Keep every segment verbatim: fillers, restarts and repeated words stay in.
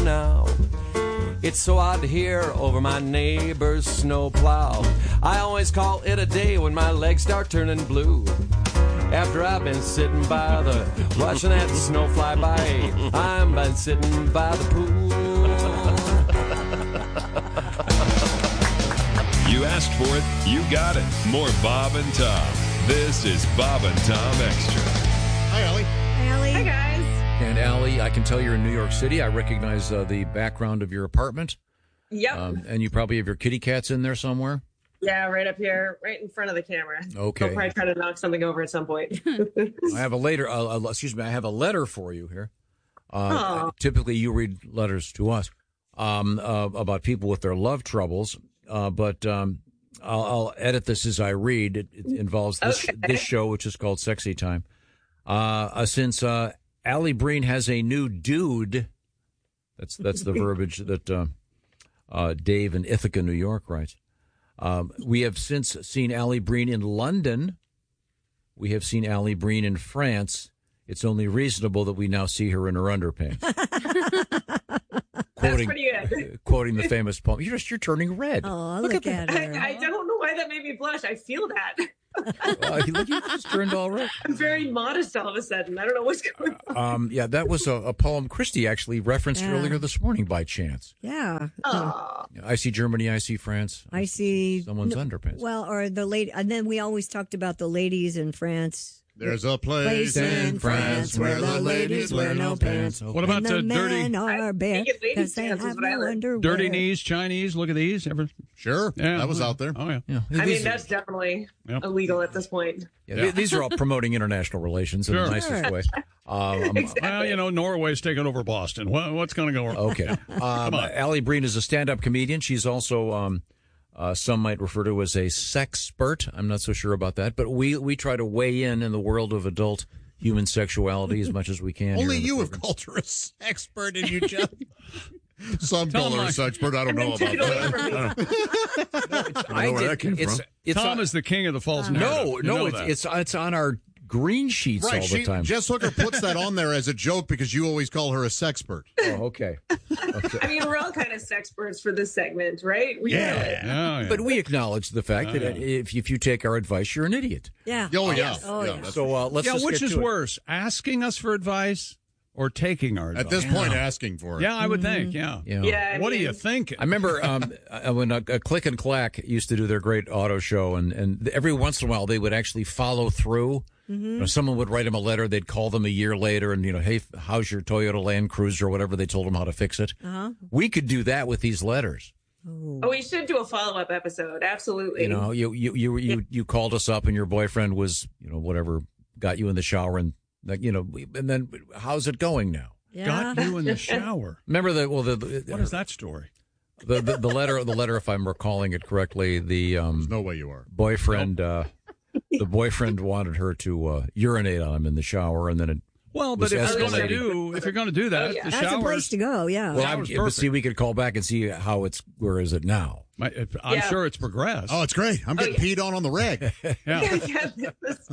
now. It's so odd to hear over my neighbor's snowplow. I always call it a day when my legs start turning blue. After I've been sitting by the, watching that snow fly by, I'm been sitting by the pool. You asked for it, you got it. More Bob and Tom. This is Bob and Tom Extra. Hi, Allie. Hi, Allie. Hi, guys. And Allie, I can tell you're in New York City. I recognize uh, the background of your apartment. Yep. Um, and you probably have your kitty cats in there somewhere. Yeah, right up here, right in front of the camera. Okay. They'll probably try to knock something over at some point. I have a later, uh, uh, excuse me, I have a letter for you here. Uh, typically, you read letters to us um, uh, about people with their love troubles, uh, but um, I'll, I'll edit this as I read. It, it involves this, Okay. this show, which is called Sexy Time. Uh, uh, since uh, Allie Breen has a new dude, that's that's the verbiage that uh, uh, Dave in Ithaca, New York writes. Um, we have since seen Allie Breen in London. We have seen Allie Breen in France. It's only reasonable that we now see her in her underpants. That's pretty good. Quoting the famous poem. You're just, you're turning red. Oh, look, look at, at her. I, I don't know why that made me blush. I feel that. uh, you, you just turned all red. I'm very modest all of a sudden. I don't know what's going on. Um, yeah, that was a, a poem Christy actually referenced yeah. earlier this morning by chance. Yeah. Oh. I see Germany, I see France. I see someone's no, underpants. Well, or the lady, and then we always talked about the ladies in France. There's a place, place in France where the ladies wear no pants. What about the, the dirty? Men are bare because they have no underwear. Dirty knees, Chinese. Look at these. Ever? Sure, yeah, that was out there. Oh yeah. yeah. I mean, that's definitely yep. illegal at this point. Yeah, yeah. These are all promoting international relations sure. in the nicest sure. way. Um, exactly. Well, you know, Norway's taking over Boston. What, what's going to go wrong? Okay. Um, Allie Breen is a stand-up comedian. She's also. Um, Uh, some might refer to as a sexpert. I'm not so sure about that, but we, we try to weigh in in the world of adult human sexuality as much as we can. Only you have called her a sexpert, and you just some call her a sexpert. I don't know about that. I don't know where that came from. Tom is the king of the false No, narrative. no, it's, it's it's on our green sheets right, all the she, time. Jess Hooker puts that on there as a joke because you always call her a sexpert. Oh, okay. okay. I mean, we're all kind of sexperts for this segment, right? We yeah. know it. yeah, yeah. But we acknowledge the fact oh, that yeah. if if you take our advice, you're an idiot. Yeah. Oh, yeah. Oh, yeah. yeah. So uh, let's yeah, just which get is to worse, it. asking us for advice or taking our advice? At this point, yeah. asking for it. Yeah, I would think, yeah. Yeah. yeah what mean, do you think? I remember um, when uh, Click and Clack used to do their great auto show, and, and every once in a while they would actually follow through. Mm-hmm. You know, someone would write them a letter. They'd call them a year later and, you know, hey, how's your Toyota Land Cruiser or whatever? They told them how to fix it. Uh-huh. We could do that with these letters. Oh, we should do a follow-up episode. Absolutely. You know, you you you you, you called us up and your boyfriend was, you know, whatever, got you in the shower and, you know, and then how's it going now? Yeah. Got you in the shower. Remember the well the, the what is that story? The, the the letter the letter if I'm recalling it correctly, the um There's no way you are. boyfriend nope. uh the boyfriend wanted her to uh, urinate on him in the shower, and then it. Well, but if you're going to do if you're going to do that, oh, yeah. the that's showers, a place to go. Yeah. Well, I'm, but see, we could call back and see how it's. Where is it now? My, I'm yeah. sure it's progressed. Oh, it's great. I'm getting oh, yeah. peed on on the reg. yeah. yeah this,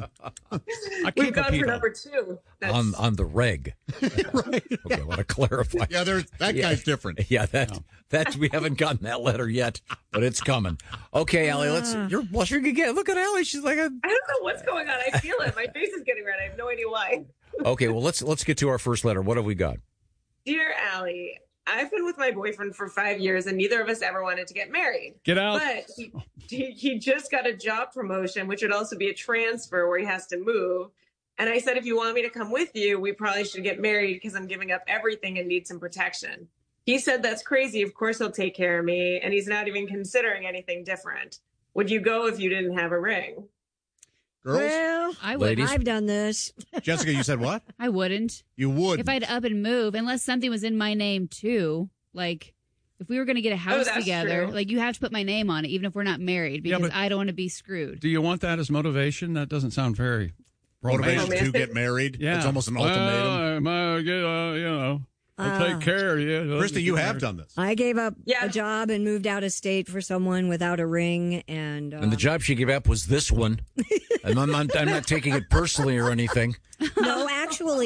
We've gone for number two. That's... On on the reg. right. Okay, I want to clarify. Yeah, there's that yeah. guy's different. Yeah, that yeah. that we haven't gotten that letter yet, but it's coming. Okay, Allie, let's. You're blushing again. Look at Allie. She's like a. I don't know what's going on. I feel it. My face is getting red. I have no idea why. Okay, well let's let's get to our first letter. What have we got? Dear Allie, I've been with my boyfriend for five years and neither of us ever wanted to get married. Get out. But he, he, he just got a job promotion, which would also be a transfer where he has to move. And I said, if you want me to come with you, we probably should get married because I'm giving up everything and need some protection. He said, that's crazy. Of course he'll take care of me. And he's not even considering anything different. Would you go if you didn't have a ring? Girls? Well, I would. Ladies? I've done this. Jessica, you said what? I wouldn't. You would. If I'd up and move, unless something was in my name too. Like, if we were going to get a house oh, together, true. like you have to put my name on it, even if we're not married, because yeah, I don't want to be screwed. Do you want that as motivation? That doesn't sound very romantic. Motivation to get married? Yeah. It's almost an ultimatum. Well, uh, get, uh, you know, I'll Uh, take care of you. Christy, you have done this. I gave up Yeah. a job and moved out of state for someone without a ring, and uh, And the job she gave up was this one. And I'm not, I'm not taking it personally or anything. no, actually,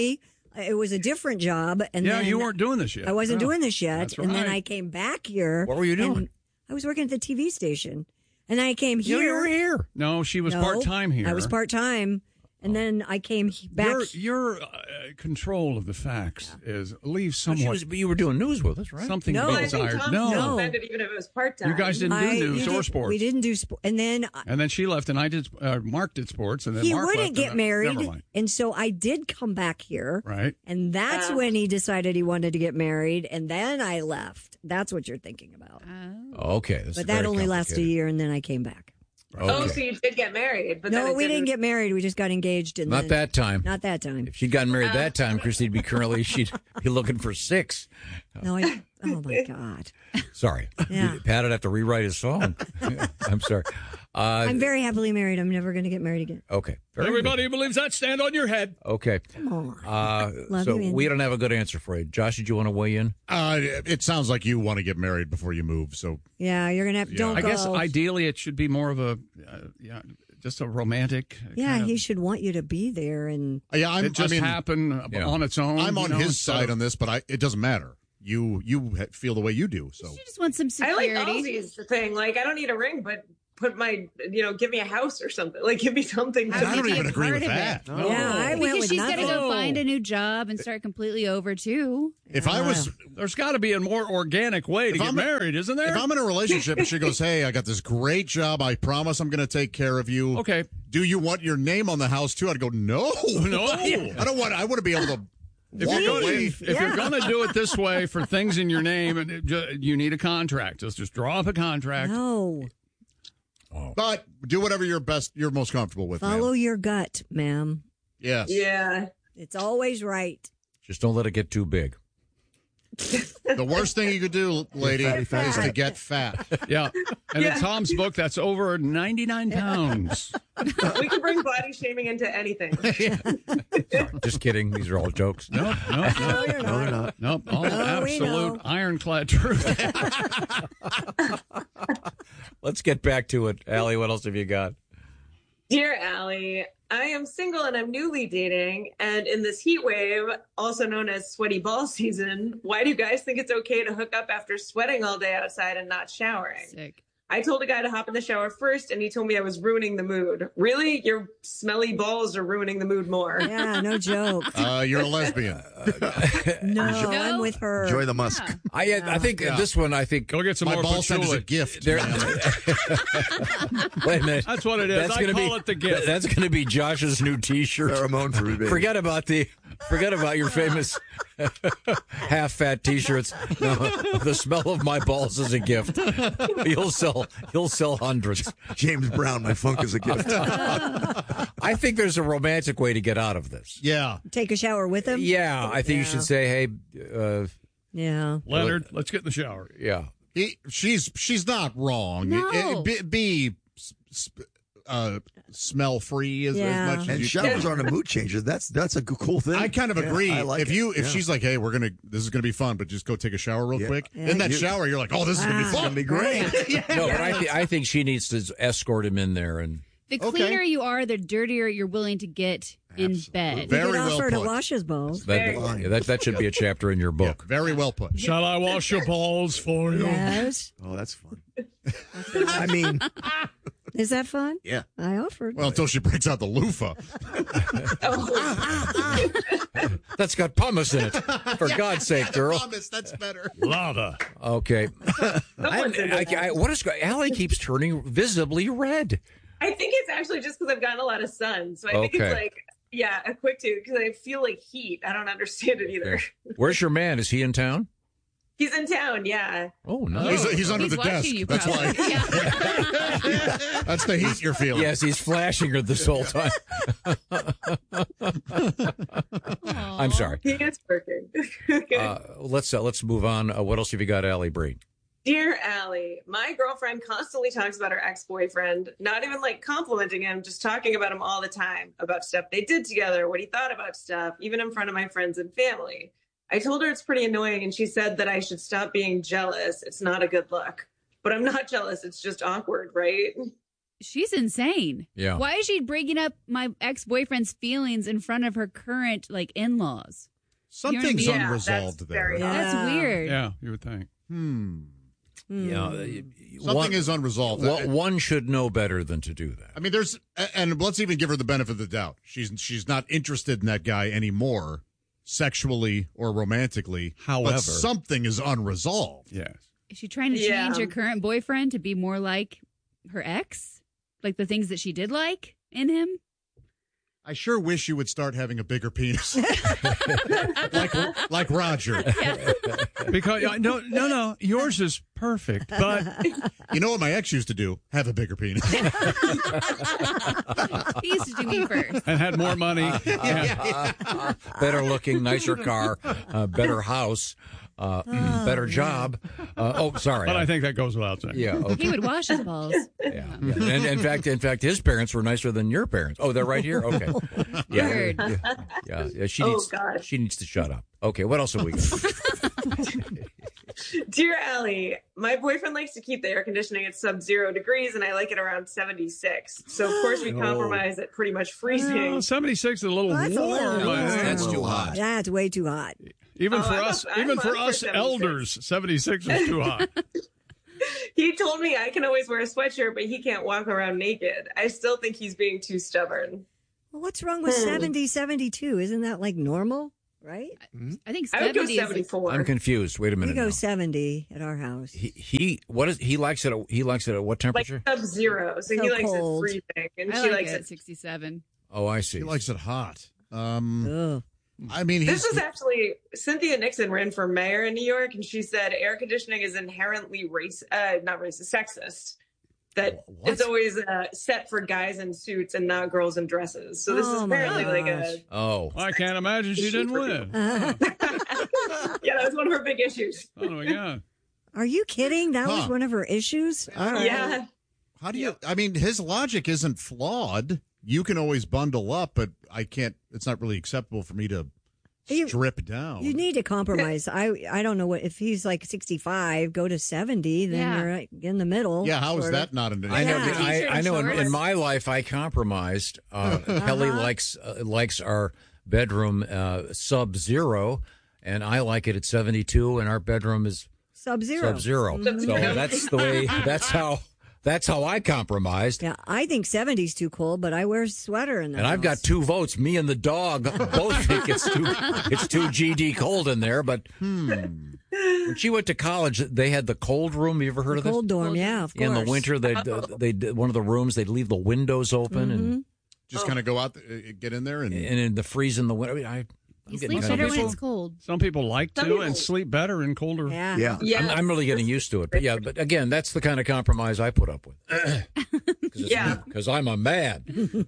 it was a different job. And yeah, then you weren't doing this yet. I wasn't No. doing this yet. That's And then right. I came back here. What were you doing? and I was working at the T V station. And I came You, here. you were here. No, she was No, part time here. I was part time. And then I came he- back. Your, your uh, control of the facts is leaves She somewhat was, you were doing news with us, right? something No, to be I think desired. Tom's No. still No. offended even if it was part-time. You guys didn't do I- news you or did- sports. We didn't do sports. And then And then she left, and I did. Uh, Mark did sports, and then he Mark wouldn't left, get and, uh, married. Never mind. And so I did come back here. Right. And that's Ah. when he decided he wanted to get married. And then I left. That's what you're thinking about. Okay. This is But that very only lasted a complicated. year, and then I came back. Oh, Okay. so you did get married, but then No, it we didn't get married. We just got engaged. And Not then- that time. Not that time. If she'd gotten married that time, Christy'd be currently, she'd be looking for six. No, I. Oh my God. Sorry. Yeah. Pat would have to rewrite his song. I'm sorry. Uh, I'm very happily married. I'm never going to get married again. okay. Very Everybody who believes that, stand on your head. good. Okay. Come on. Uh, Love so you, Andy. we don't have a good answer for you. Josh, did you want to weigh in? Uh, it sounds like you want to get married before you move. So Yeah, you're gonna have. Yeah. Don't I go. guess ideally it should be more of a, uh, yeah, just a romantic. uh, Yeah, kind of- he should want you to be there, and yeah, I'm, it just I mean, happened Yeah. on its own. I'm you on know, his instead side of- on this, but I, it doesn't matter. You you ha- feel the way you do. So She just wants some I like security. Ozzy's thing. Like, I don't need a ring, but put my, you know, give me a house or something. Like, give me something. How to do I you don't be even a agree part with of that. it? No. yeah, I went Because with she's got nothing. to go No. find a new job and start completely over too. if I was There's got to be a more organic way to If get I'm- married, isn't there? if I'm in a relationship and she goes, "Hey, I got this great job. I promise I'm going to take care of you." Okay. Do you want your name on the house too? I'd go, "No, No. I don't want. I want to be able to If walk you're, away." going, if Yeah. you're going to do it this way for things in your name, and it ju- you need a contract. Just just draw up a contract. No, But do whatever you're best, you're most comfortable with. follow ma'am. your gut, ma'am. Yes. Yeah. It's always right. Just don't let it get too big. The worst thing you could do, lady, is to get fat. Yeah. And Yeah. in Tom's book, that's over ninety-nine pounds. We can bring body shaming into anything. Just kidding. These are all jokes. No, no, no. No, you're No, they're not. not. Nope. All No, we absolute know. ironclad truth. Let's get back to it. Allie, what else have you got? Dear Allie, I am single and I'm newly dating. And in this heat wave, also known as sweaty ball season, why do you guys think it's okay to hook up after sweating all day outside and not showering? Sick. I told a guy to hop in the shower first, and he told me I was ruining the mood. Really? Your smelly balls are ruining the mood more. Yeah, no joke. Uh, you're a lesbian. No, No. I'm with her. Enjoy the musk. I I think Yeah. this one. I think. Go get some My more ball scent is a patchouli. gift. There- man. Wait a minute. That's what it is. I gonna call be, it the gift. That's going to be Josh's new T-shirt. Pheromone for baby. Forget about the. Forget about your famous half-fat T-shirts. No, the smell of my balls is a gift. You'll sell. You'll sell hundreds. James Brown, my funk is a gift. I think there's a romantic way to get out of this. Yeah. Take a shower with him. Yeah, I think you Yeah. should say, "Hey, uh, Yeah. Leonard, let's get in the shower. yeah." He, she's she's not wrong. No. It- be be sp- uh, smell free as, Yeah. as much as And you showers aren't a mood changer. That's that's a g- cool thing. I kind of Yeah, agree. I like if it. you if Yeah. she's like, "Hey, we're gonna this is gonna be fun, but just go take a shower real Yeah. quick," Yeah. in that You- shower, you're like, "Oh, this is gonna be Ah. it's fun." gonna be great. No, but I, th- I think she needs to escort him in there, and The Okay. cleaner you are, the dirtier you're willing to get in Absolutely. bed. You Very could well offer to put. wash his balls. that Very yeah, that, that should be a chapter in your Yeah, book. very well put. Shall I wash your balls for you? Yes. Oh, that's fun. I mean, Is that fun? yeah. I offered. Well, until she breaks out the loofah. That's got pumice in it. For God's sake, girl. Promise, that's better. Lava. Okay. I, Someone's into I, that. I, what is Allie keeps turning visibly red. I think it's actually just because I've gotten a lot of sun. So I think Okay. it's like, yeah, a quick two because I feel like heat. I don't understand it either. Where's your man? Is he in town? He's in town, yeah. Oh, nice. He's, he's under He's the desk. watching you, That's why. probably. Yeah. That's the heat you're feeling. Yes, he's flashing her this whole time. I'm sorry. He is working. Okay. Uh, let's uh, let's move on. Uh, what else have you got, Allie Breen? Dear Allie, my girlfriend constantly talks about her ex-boyfriend, not even like complimenting him, just talking about him all the time, about stuff they did together, what he thought about stuff, even in front of my friends and family. I told her it's pretty annoying, and she said that I should stop being jealous. It's not a good look. But I'm not jealous. It's just awkward, right? She's insane. Yeah. Why is she bringing up my ex-boyfriend's feelings in front of her current like in-laws? Something's Yeah, unresolved that's there. very That's Yeah. weird. Yeah, you would think. Hmm. Yeah, Something one, is unresolved. one, one should know better than to do that. I mean, there's, and let's even give her the benefit of the doubt. She's she's not interested in that guy anymore, sexually or romantically. However. But something is unresolved. Yes. Is she trying to Yeah. change her current boyfriend to be more like her ex? Like the things that she did like in him? I sure wish you would start having a bigger penis, like like Roger. Because uh, no, no, no, yours is perfect. But You know what my ex used to do? Have a bigger penis. He used to do me first. and had more money. Yeah. Better looking, nicer car, uh, better house, uh, better job. Uh, oh, sorry. But I think that goes without saying. yeah, okay. He would wash his balls. Yeah, yeah. And in fact, in fact, his parents were nicer than your parents. Oh, they're right here. Okay. Yeah, Weird. yeah, yeah, yeah. She Oh, needs. God. She needs to shut up. Okay. What else have we got? Dear Allie, my boyfriend likes to keep the air conditioning at sub-zero degrees, and I like it around seventy-six. So of course we compromise at pretty much freezing. Well, seventy-six is a little That's a warm. little I think. That's too hot. That's way too hot. Even Oh, for I'm us, up- I'm even for up for us seventy-six. elders, seventy-six is too hot. He told me I can always wear a sweatshirt, but he can't walk around naked. I still think he's being too stubborn. Well, what's wrong with Hmm. seventy, seventy-two? Isn't that like normal, right? I think I would go seventy is like, seventy-four. I'm confused. Wait a We minute. go now. seventy at our house. He, he what is he likes it? At, he likes it at what like temperature? sub-zero, so, So he likes cold. it freezing, and I she like likes it it. at sixty-seven. Oh, I see. He likes it hot. Um, Ugh. I mean, he's This is actually Cynthia Nixon ran for mayor in New York, and she said air conditioning is inherently race, uh, not racist, sexist. That What? it's always uh, set for guys in suits and not girls in dresses. So this Oh, is my apparently like gosh. a Oh, I can't imagine she didn't win. Uh, yeah, that was one of her big issues. Oh my god! are you kidding? That was Huh. one of her issues? All right. Yeah, how do you? I mean, his logic isn't flawed. You can always bundle up, but I can't. It's not really acceptable for me to You- strip down. You need to compromise. I I don't know what if he's like sixty-five, go to seventy, then Yeah. you're right in the middle. yeah, how is sort that of. not an? I know. Yeah. I, I know. In, T-shirt in and my life, I compromised. Uh, Kelly Uh-huh. likes uh, likes our bedroom uh, sub zero, and I like it at seventy two, and our bedroom is Sub-zero. sub zero. So that's the way. That's how. That's how I compromised. Yeah, I think seventy's too cold, but I wear a sweater in the And I've got house. two votes. Me and the dog both think it's too it's too G D cold in there. But Hmm. when she went to college, they had the cold room. You ever heard of this? cold dorm. Yeah, of course. In the winter, they they would one of the rooms they'd leave the windows open and Just kind of go out, uh, get in there, and and in the freeze in the winter. I mean, I, I'm You getting sleep kind better of when used it's cold. Some people like to Some people- and sleep better in colder. Yeah. Yeah. yeah, I'm, I'm really getting used to it. But yeah, but again, that's the kind of compromise I put up with. Yeah. Because I'm a man.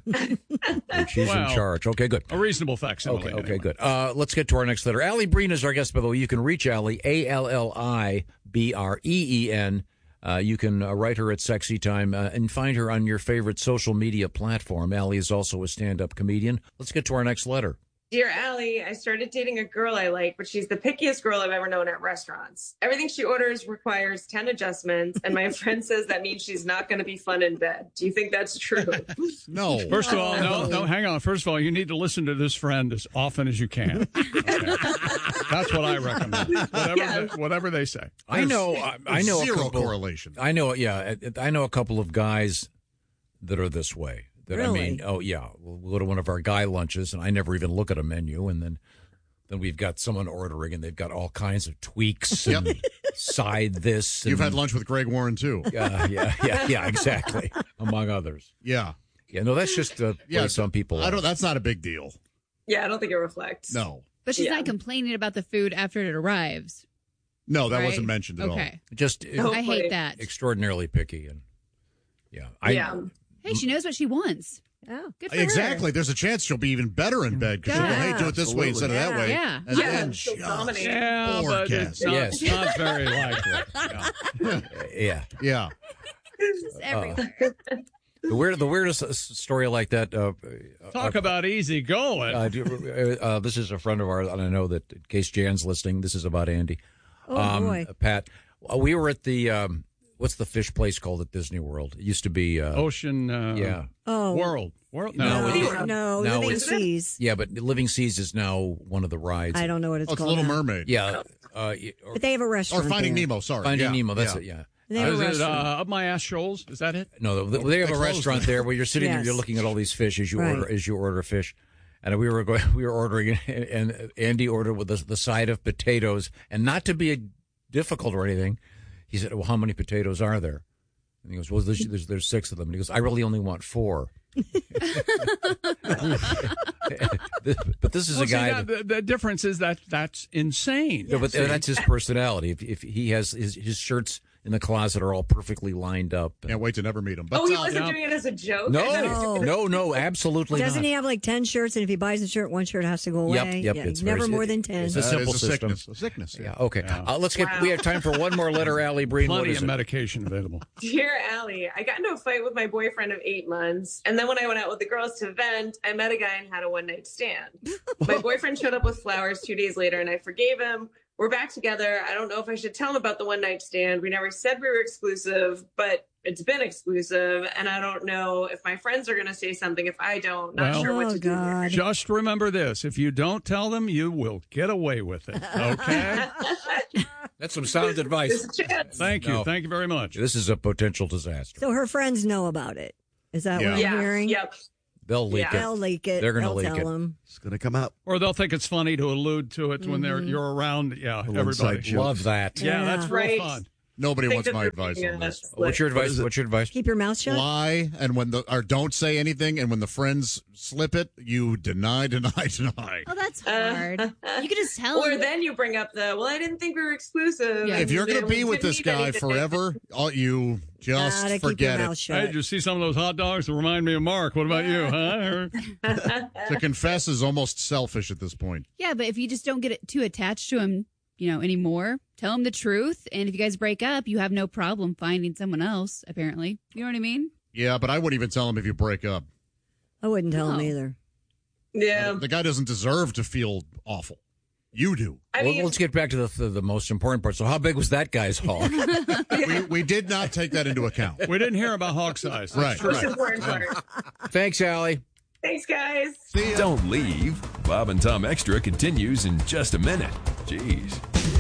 And she's Wow. in charge. Okay, good. A reasonable facsimile. Okay, okay, anyway. good. Uh, let's get to our next letter. Allie Breen is our guest, by the way. You can reach Allie, A L L I B R E E N. Uh, you can uh, write her at Sexy Time uh, and find her on your favorite social media platform. Allie is also a stand-up comedian. Let's get to our next letter. Dear Allie, I started dating a girl I like, but she's the pickiest girl I've ever known at restaurants. Everything she orders requires ten adjustments, and my friend says that means she's not going to be fun in bed. Do you think that's true? no. First of all, no, no, hang on. First of all, you need to listen to this friend as often as you can. Okay. That's what I recommend. Whatever, Yeah. they, whatever they say. I know, I, I know zero a couple, correlation. I know, yeah, I know a couple of guys that are this way. That I Really? mean, oh yeah, we'll we'll go to one of our guy lunches, and I never even look at a menu, and then then we've got someone ordering, and they've got all kinds of tweaks and Yep. side this. And, You've had lunch with Greg Warren too. Yeah, yeah, yeah, yeah, exactly, among others. Yeah. Yeah, no, that's just uh, Yeah. way some people. I are. don't. That's not a big deal. Yeah, I don't think it reflects. No. But she's Yeah. not complaining about the food after it arrives. No, that right? wasn't mentioned at all. Okay. just No. I hate that. extraordinarily picky, and yeah, I, Yeah. Hey, she knows what she wants. Yeah. Good for Exactly. her. There's a chance she'll be even better in bed because she'll go, Yeah. hey, do it this way instead of that way. Yeah. And Yeah, then she'll just dominate. Yeah, but it's not, Yes. not very likely. Yeah. yeah. Yeah. It's everywhere. The weird, the weirdest s- story like that. Uh, Talk uh, about easy going. Uh, do- uh, uh, this is a friend of ours, and I know that in case Jan's listening, this is about Andy. Oh, um, boy. Pat, uh, we were at the um, what's the fish place called at Disney World? It used to be uh, Ocean. Uh, yeah. Oh, World. World. No, No, it- no, no, No, Living it's- Seas. Yeah, but Living Seas is now one of the rides. I don't know what it's Oh, it's called. Little now. Mermaid. Yeah, uh, or, But they have a Or restaurant. Finding there. Nemo, sorry. Finding yeah, Nemo. That's yeah. it. Yeah. They have a Is it uh, restaurant. up my ass shoals? Is that it? No, they, they have They a closed restaurant it. there where you're sitting there, Yes. you're looking at all these fish as you Right. order as you order fish. And we were going, we were ordering, and Andy ordered with the, the side of potatoes, and not to be a, difficult or anything. He said, "Well, how many potatoes are there?" And he goes, "Well, there's there's, there's six of them." And he goes, "I really only want four." But this is Well, a see, guy. that- the, the difference is that that's insane. No, but that's his personality. If, if he has his, his shirts in the closet are all perfectly lined up. Can't wait to never meet him. But oh, he uh, wasn't yeah. doing it as a joke? No, I thought he was doing it- no, no, absolutely Doesn't not. he have like ten shirts? And if he buys a shirt, one shirt has to go away. Yep, yep. Yeah, It's never very- more than ten. It's a that simple is a system. sickness. A sickness. Yeah. Okay. Yeah. Uh, let's get. Wow. We have time for one more letter, Allie Breen. What Plenty is of it? medication available. Dear Allie, I got into a fight with my boyfriend of eight months. And then when I went out with the girls to vent, I met a guy and had a one night stand. My boyfriend showed up with flowers two days later and I forgave him. We're back together. I don't know if I should tell him about the one night stand. We never said we were exclusive, but it's been exclusive. And I don't know if my friends are going to say something if I don't. Not Well- sure what Oh, to do. God. Just remember this: if you don't tell them, you will get away with it. Okay. That's some sound advice. There's a chance. Thank you. No. Thank you very much. This is a potential disaster. So her friends know about it. Is that Yeah. what I'm Yeah. hearing? Yep. They'll leak Yeah. They'll leak it. They're gonna They'll leak tell it. them. It's going to come out. Or they'll think it's funny to allude to it when they're you're around. Yeah, Little everybody. inside joke. Love that. Yeah, Yeah. that's real Right. fun. Nobody Think wants that my they're advice being on a this. slip. What's your advice? is it? What's your advice? Keep your mouth shut. Lie, and when the or don't say anything, and when the friends slip it, you deny, deny, deny. Oh, that's Uh, hard. You could just tell Or him. then you bring up the, well, I didn't think we were exclusive. Yeah. If you're going And to be we with didn't this need guy anything. forever, all, you just Gotta keep your forget mouth it. shut. Hey, did you see some of those hot dogs that remind me of Mark? What about you, huh? To confess is almost selfish at this point. Yeah, but if you just don't get it too attached to him, you know, anymore, tell him the truth. And if you guys break up, you have no problem finding someone else, apparently. You know what I mean? Yeah, but I wouldn't even tell him if you break up. I wouldn't tell No. them either. Yeah. The guy doesn't deserve to feel awful. You do. I Well, mean, let's get back to the, the the most important part. So, how big was that guy's hog? We, we did not take that into account. We didn't hear about hog size. Right, most right. important part. Thanks, Allie. Thanks, guys. Don't leave. Bob and Tom Extra continues in just a minute. Jeez.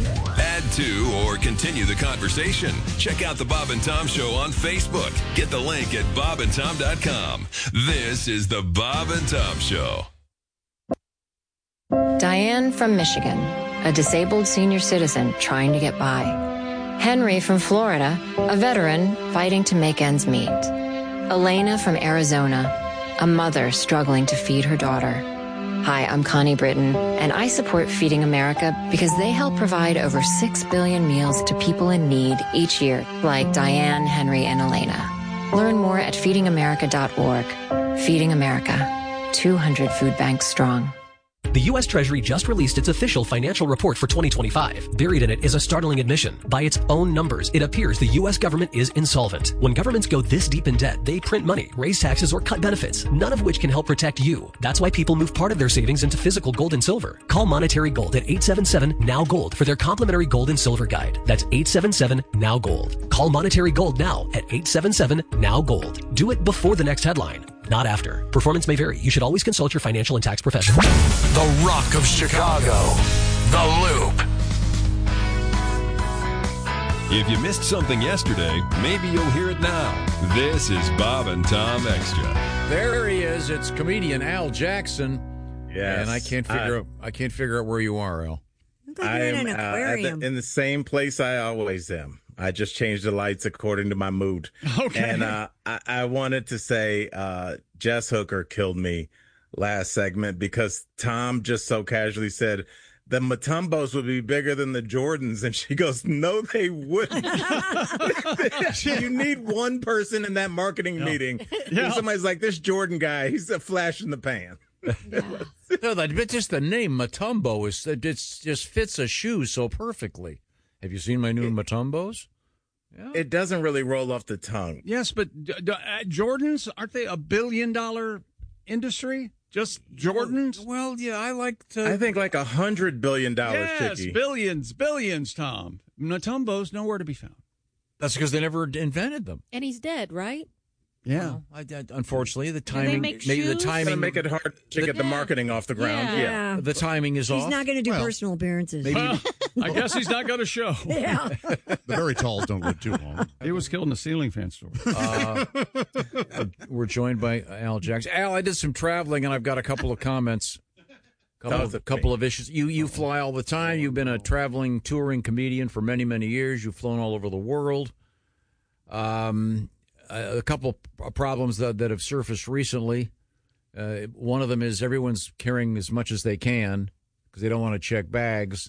Add to or continue the conversation. Check out the Bob and Tom Show on Facebook. Get the link at bob and tom dot com. This is the Bob and Tom Show. Diane from Michigan, a disabled senior citizen trying to get by. Henry from Florida, a veteran fighting to make ends meet. Elena from Arizona, a mother struggling to feed her daughter. Hi, I'm Connie Britton, and I support Feeding America because they help provide over six billion meals to people in need each year, like Diane, Henry, and Elena. Learn more at feeding america dot org. Feeding America, two hundred food banks strong. The U S Treasury just released its official financial report for twenty twenty-five. Buried in it is a startling admission. By its own numbers, it appears the U S government is insolvent. When governments go this deep in debt, they print money, raise taxes, or cut benefits, none of which can help protect you. That's why people move part of their savings into physical gold and silver. Call Monetary Gold at eight seven seven, N O W Gold for their complimentary gold and silver guide. That's eight seven seven, N O W Gold. Call Monetary Gold now at eight seven seven, N O W Gold. Do it before the next headline, not after. Performance may vary. You should always consult your financial and tax professional. The Rock of Chicago, The Loop. If you missed something yesterday, maybe you'll hear it now. This is Bob and Tom Extra. There he is. It's comedian Al Jackson. Yes. And I can't figure I- out. I can't figure out where you are, Al. Look like I you're in am an uh, at aquarium. the, in the same place I always am. I just changed the lights according to my mood. Okay. And uh, I, I wanted to say uh, Jess Hooker killed me last segment because Tom just so casually said, the Matumbos would be bigger than the Jordans. And she goes, no, they wouldn't. You need one person in that marketing Yeah. meeting. Yeah. And somebody's like, this Jordan guy, he's a flash in the pan. No, that, but just the name Matumbo is it just fits a shoe so perfectly. Have you seen my new Matumbos? Yeah. It doesn't really roll off the tongue. Yes, but d- d- uh, Jordans, aren't they a billion dollar industry? Just Jordans? Well, yeah, I like to. I think like a hundred billion dollars, Yes, Chicky. billions, billions, Tom. Matumbos, nowhere to be found. That's because they never invented them. And he's dead, right? Yeah. Well, I, I, unfortunately, the they timing. make Maybe the shoes? timing Gonna make it hard to the- get the Yeah. marketing off the ground. Yeah. Yeah. The timing is He's off. not going to do Well, personal appearances. Maybe Well, I guess he's not going to show. Yeah. the very tall don't live too long. He was killed in a ceiling fan store. Uh, we're joined by Al Jackson. Al, I did some traveling, and I've got a couple of comments. Couple That of, was a couple of issues. You you fly all the time. You've been a traveling, touring comedian for many, many years. You've flown all over the world. Um, a, a couple of problems that, that have surfaced recently. Uh, one of them is everyone's carrying as much as they can because they don't want to check bags.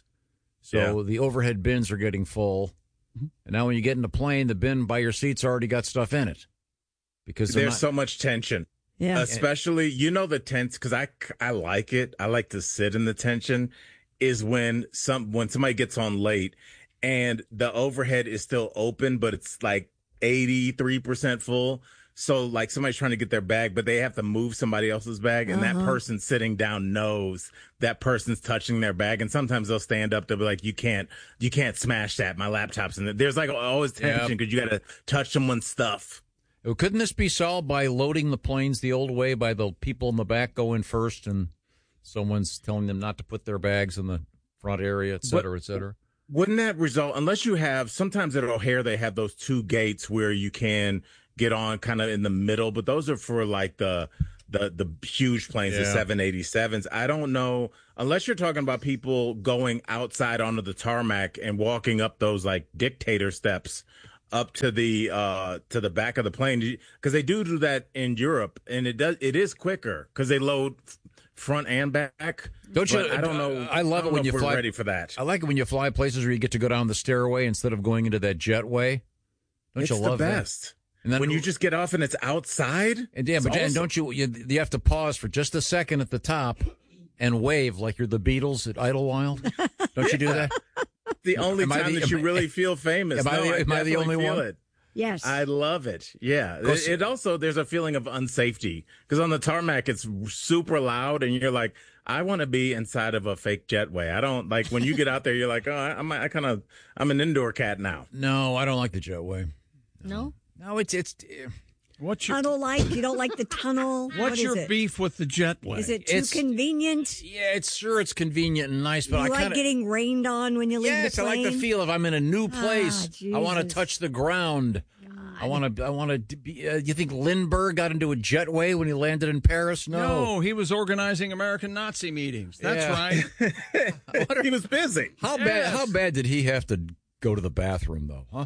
So Yeah. the overhead bins are getting full. And now when you get in the plane, the bin by your seat's already got stuff in it. Because they're There's not- so much tension. Yeah. Especially, you know, the tense, because I, I like it. I like to sit in the tension, is when some when somebody gets on late and the overhead is still open, but it's like eighty-three percent full. So like somebody's trying to get their bag, but they have to move somebody else's bag, and Uh-huh. that person sitting down knows that person's touching their bag, and sometimes they'll stand up. They'll be like, "You can't, you can't smash that. My laptop's in there." There's like always tension because you got to touch someone's stuff. Oh, couldn't this be solved by loading the planes the old way, by the people in the back go in first and someone's telling them not to put their bags in the front area, et cetera, et cetera? Wouldn't that result, unless you have, sometimes at O'Hare, they have those two gates where you can get on kind of in the middle, but those are for like the, the, the huge planes, the Yeah. seven eighty-sevens. I don't know, unless you're talking about people going outside onto the tarmac and walking up those like dictator steps up to the uh to the back of the plane, because they do do that in Europe, and it does it is quicker because they load f- front and back. Don't you? But I don't know. I love I don't it when know you if we're fly. ready for that. I like it when you fly places where you get to go down the stairway instead of going into that jetway. Don't It's you love the that? best. And then when you just get off and it's outside. And yeah, it's but and awesome. don't you, you? You have to pause for just a second at the top and wave like you're the Beatles at Idlewild. Don't you do that? The only Am I time the- that you am I- really feel famous. am I No, the- am I the definitely only feel one? It. Yes. I love it. Yeah. Cause- It, it also, there's a feeling of unsafety because on the tarmac, it's super loud and you're like, I want to be inside of a fake jetway. I don't like when you get out there, you're like, oh, I, I'm, I kind of, I'm an indoor cat now. No, I don't like the jetway. No? No, it's, it's, What's your Tunnel like? You don't like the tunnel? What's What is your it? beef with the jetway? Is it too It's- convenient? yeah, it's sure it's convenient and nice, but you I like kind of. getting rained on when you leave Yes, the I plane? like the feel of I'm in a new place. Ah, I want to Jesus. touch the ground. I want to. I want to. Be, uh, you think Lindbergh got into a jetway when he landed in Paris? No. No, he was organizing American Nazi meetings. That's Yeah. right. He was busy. How bad? Yes. How bad did he have to go to the bathroom, though? Huh?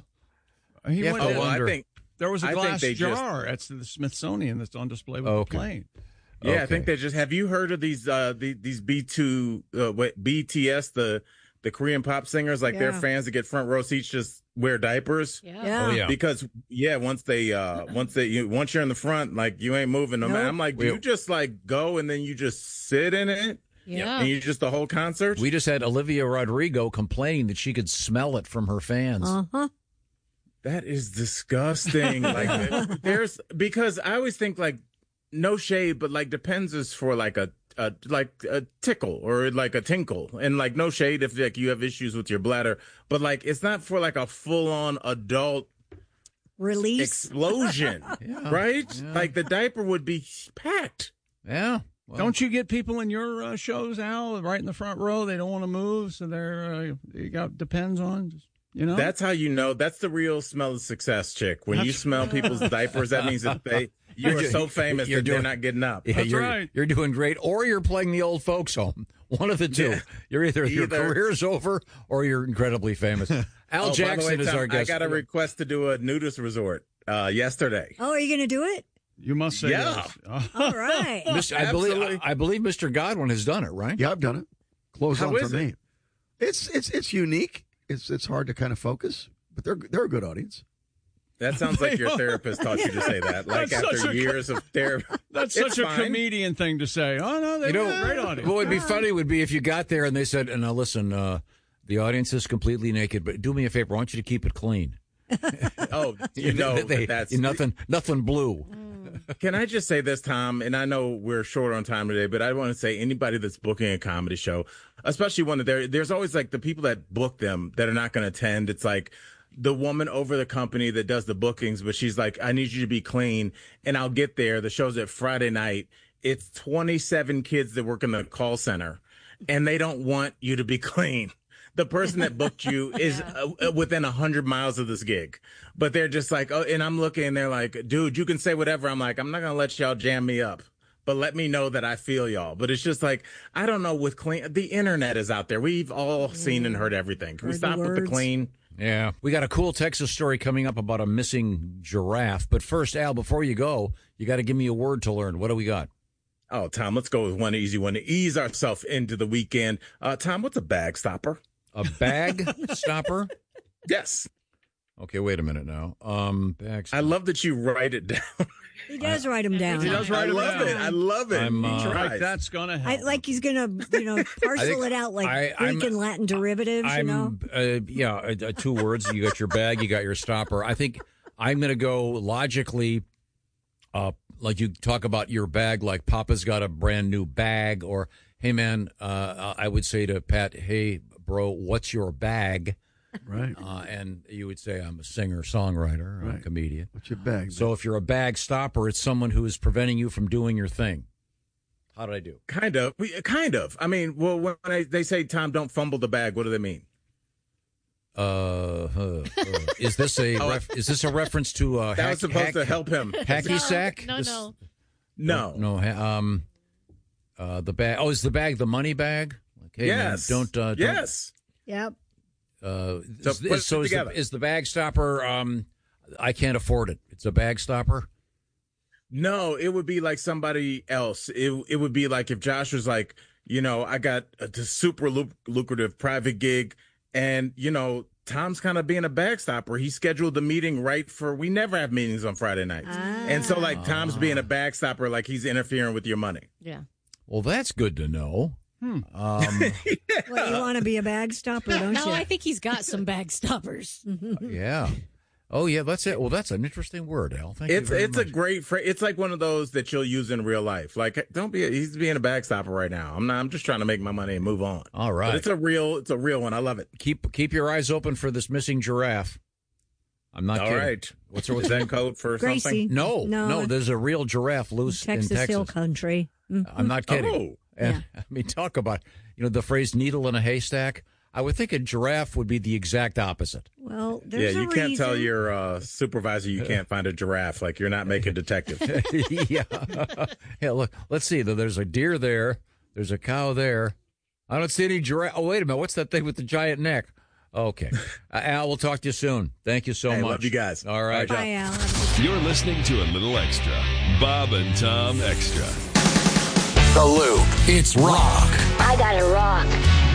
He You went have to in- wonder. I think, there was a I think glass they just- jar at the Smithsonian that's on display with Okay. the plane. yeah, I Okay. think they just, have you heard of these, uh, the, these B two, uh, what, B T S, the, the Korean pop singers, like their Yeah. fans that get front row seats just wear diapers? Yeah. Yeah. Oh yeah. Because yeah, once they uh once they you once you're in the front, like you ain't moving them. Nope. I'm like, do We- you just like go and then you just sit in it Yeah. and you just the whole concert? We just had Olivia Rodrigo complaining that she could smell it from her fans. Uh-huh. That is disgusting. Like there's because I always think like no shade, but like Depends is for like a, a like a tickle or like a tinkle, and like no shade if like you have issues with your bladder, but like it's not for like a full on adult Release. explosion, Yeah. right? Yeah. Like the diaper would be packed. Yeah. Well, Don't you get people in your uh, shows, Al, right in the front row? They don't want to move, so they're uh, you got Depends on. Just, you know, That's how you know. That's the real smell of success, chick. When you That's- smell people's diapers, that means that they you You're are ju- so famous you're that doing- they're not getting up. Yeah, That's you're, right. You're doing great, or you're playing the old folks home. One of the two. Yeah. You're either, your Either. career's over or you're incredibly famous. Al Oh, by the Jackson way, is Tom, our guest. I got a request to do a nudist resort uh, yesterday. Oh, are you going to do it? you must say Yeah. yes. All right. Mister I believe Absolutely. I, I believe Mister Godwin has done it, right? Yeah, I've done it. Close How on is for it? me. It's it's it's unique. It's it's hard to kind of focus, but they're they're a good audience. That sounds like your therapist taught you to say that. Like That's after such a- years of therapy. That's It's such a fine. comedian thing to say. Oh no, they You know, have a great audience. what would be funny would be if you got there and they said, "Now listen, uh, the audience is completely naked, but do me a favor. I want you to keep it clean. Oh, you know They- that that's nothing, nothing blue." Can I just say this, Tom? And I know we're short on time today, but I want to say anybody that's booking a comedy show, especially one that there, there's always like the people that book them that are not going to attend. It's like the woman over the company that does the bookings, but she's like, I need you to be clean. And I'll get there. The show's at Friday night. It's twenty-seven kids that work in the call center, and they don't want you to be clean. The person that booked you is uh, within one hundred miles of this gig. But they're just like, oh, and I'm looking, and they're like, dude, you can say whatever. I'm like, I'm not going to let y'all jam me up. But let me know that I feel y'all. But it's just like, I don't know, with clean, the internet is out there. We've all seen and heard everything. Can we stop with the clean? Yeah. We got a cool Texas story coming up about a missing giraffe. But first, Al, before you go, you got to give me a word to learn. What do we got? Oh, Tom, let's go with one easy one to ease ourselves into the weekend. Uh, Tom, what's a bag stopper? A bag stopper? Yes. Okay, wait a minute now. Um, bag I love that you write it down. He does write them down. He does write I them love down. it. I love it. I'm, uh, Like that's going to help. I, like he's going to, you know, parcel think it out like I- Greek I'm- and Latin derivatives, you I'm, know? uh, yeah, uh, uh, two words. You got your bag, you got your stopper. I think I'm going to go logically, uh, like you talk about your bag, like Papa's got a brand new bag, or, hey, man, uh, I would say to Pat, hey, bro, what's your bag? Right. Uh, and you would say, I'm a singer, songwriter, a Right. comedian. What's your bag? So if you're a bag stopper, it's someone who is preventing you from doing your thing. How did I do? Kind of. We- Kind of. I mean, well, when I, they say, Tom, don't fumble the bag, what do they mean? Uh, uh, uh, is this a Oh, ref- is this a reference to uh, That hack, was supposed hack, to help him. hacky No, sack? no, This- no. No. no. ha- Um, uh, the bag. Oh, is the bag the money bag? Like, hey, man, Yes. don't. Uh, don't Yes. Yep. Uh, So is, put it so is, together. the, is the bag stopper? Um, I can't afford it. It's a bag stopper. No, it would be like somebody else. It it would be like if Josh was like, you know, I got a the super luc- lucrative private gig, and you know, Tom's kind of being a bag stopper. He scheduled the meeting right for. We never have meetings on Friday nights, and so like Tom's being a bag stopper, like he's interfering with your money. Yeah. Well, that's good to know. Hmm. Um, Well, you want to be a bag stopper, don't No, you? I think he's got some bag stoppers. yeah. Oh, yeah. That's it. Well, that's an interesting word, Al. Thank It's you very it's much. a great phrase. It's like one of those that you'll use in real life. Like, don't be. A, he's being a bag stopper right now. I'm not. I'm just trying to make my money and move on. All right. But it's a real. It's a real one. I love it. keep keep your eyes open for this missing giraffe. I'm not All kidding. right. What's Was that code for Gracie. something? No, No. no, there's a real giraffe loose Texas, in Texas. Hill Country. Mhm. I'm not kidding. Oh. And, I mean, talk about, you know, the phrase needle in a haystack. I would think a giraffe would be the exact opposite. Well, there's Yeah, a you can't reason. tell your uh, supervisor you can't find a giraffe. Like you're not making detective. yeah. Yeah, look, let's see. There's a deer there. There's a cow there. I don't see any giraffe. Oh, wait a minute. What's that thing with the giant neck? Okay. Uh, Al, we'll talk to you soon. Thank you so Hey, much. love you guys. All right. Bye, Al. You're listening to a little extra. Bob and Tom Extra. The Loop. It's rock. I got it rock.